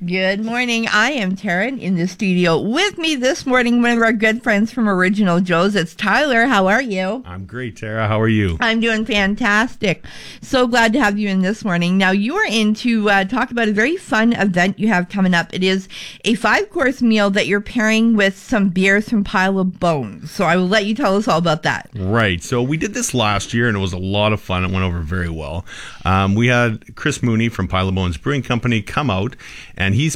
Good morning. I am Taryn in the studio. With me this morning, one of our good friends from Original Joe's. It's Tyler. How are you? I'm great, Tara. How are you? I'm doing fantastic. So glad to have you in this morning. Now, you are in to talk about a very fun event you have coming up. It is a 5-course meal that you're pairing with some beers from Pile of Bones. So I will let you tell us all about that. Right. So we did this last year, and it was a lot of fun. It went over very well. We had Chris Mooney from Pile of Bones Brewing Company come out, and he's